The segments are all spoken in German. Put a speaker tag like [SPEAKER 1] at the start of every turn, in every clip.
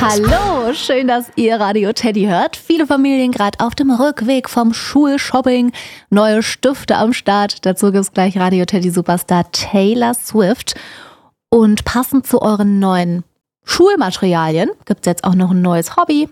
[SPEAKER 1] Hallo, schön, dass ihr Radio Teddy hört. Viele Familien gerade auf dem Rückweg vom Schulshopping. Neue Stifte am Start. Dazu gibt's gleich Radio Teddy Superstar Taylor Swift. Und passend zu euren neuen Schulmaterialien gibt's jetzt auch noch ein neues Hobby.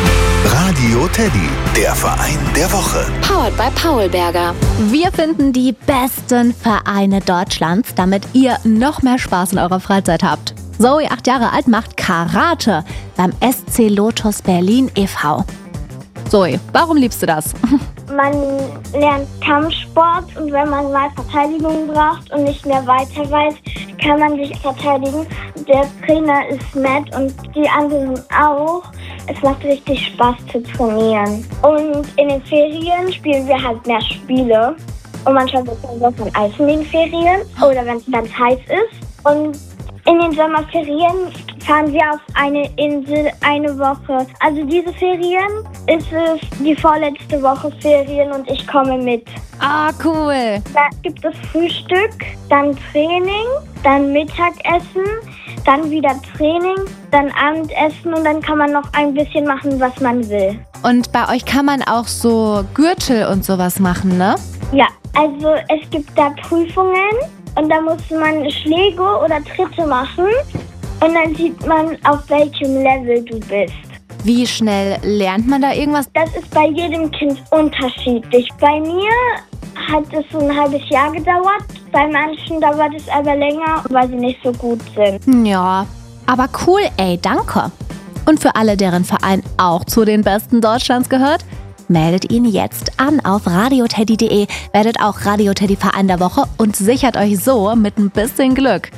[SPEAKER 2] Radio Teddy, der Verein der Woche.
[SPEAKER 3] Powered by Paulberger.
[SPEAKER 1] Wir finden die besten Vereine Deutschlands, damit ihr noch mehr Spaß in eurer Freizeit habt. Zoe, 8 Jahre alt, macht Karate beim SC Lotus Berlin e.V. Zoe, warum liebst du das?
[SPEAKER 4] Man lernt Kampfsport und wenn man mal Verteidigung braucht und nicht mehr weiter weiß, kann man sich verteidigen. Der Trainer ist nett und die anderen auch. Es macht richtig Spaß zu trainieren. Und in den Ferien spielen wir halt mehr Spiele. Und manchmal wird es dann von Eis in den Ferien oder wenn es ganz heiß ist. Und in den Sommerferien fahren wir auf eine Insel eine Woche. Also diese Ferien ist es die vorletzte Woche Ferien und ich komme mit.
[SPEAKER 1] Ah, cool.
[SPEAKER 4] Da gibt es Frühstück, dann Training, dann Mittagessen, dann wieder Training, dann Abendessen und dann kann man noch ein bisschen machen, was man will.
[SPEAKER 1] Und bei euch kann man auch so Gürtel und sowas machen, ne?
[SPEAKER 4] Ja, also es gibt da Prüfungen und da muss man Schläge oder Tritte machen und dann sieht man, auf welchem Level du bist.
[SPEAKER 1] Wie schnell lernt man da irgendwas?
[SPEAKER 4] Das ist bei jedem Kind unterschiedlich. Bei mir hat es so ein halbes Jahr gedauert. Bei manchen dauert es aber länger, weil sie nicht so gut sind.
[SPEAKER 1] Ja, aber cool, ey, danke. Und für alle, deren Verein auch zu den Besten Deutschlands gehört, meldet ihn jetzt an auf radioteddy.de, werdet auch Radio Teddy Verein der Woche und sichert euch so mit ein bisschen Glück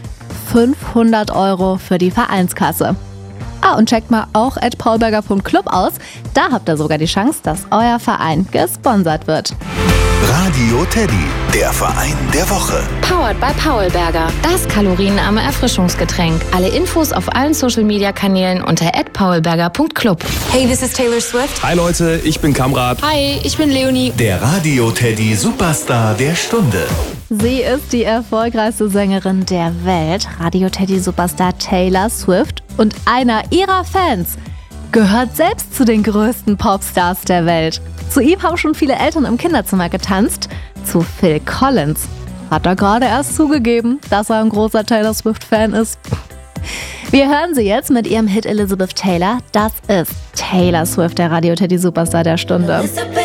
[SPEAKER 1] 500 € für die Vereinskasse. Ah, und checkt mal auch @paulberger.club aus. Da habt ihr sogar die Chance, dass euer Verein gesponsert wird.
[SPEAKER 2] Radio Teddy, der Verein der Woche.
[SPEAKER 3] Powered by Paulberger. Das kalorienarme Erfrischungsgetränk. Alle Infos auf allen Social-Media-Kanälen unter @paulberger.club.
[SPEAKER 5] Hey, this is Taylor Swift.
[SPEAKER 6] Hi Leute, ich bin Kamrat.
[SPEAKER 3] Hi, ich bin Leonie.
[SPEAKER 2] Der Radio Teddy Superstar der Stunde.
[SPEAKER 1] Sie ist die erfolgreichste Sängerin der Welt, Radio Teddy Superstar Taylor Swift. Und einer ihrer Fans gehört selbst zu den größten Popstars der Welt. Zu ihm haben schon viele Eltern im Kinderzimmer getanzt. Zu Phil Collins hat er gerade erst zugegeben, dass er ein großer Taylor Swift-Fan ist. Wir hören sie jetzt mit ihrem Hit Elizabeth Taylor. Das ist Taylor Swift, der Radio Teddy Superstar der Stunde.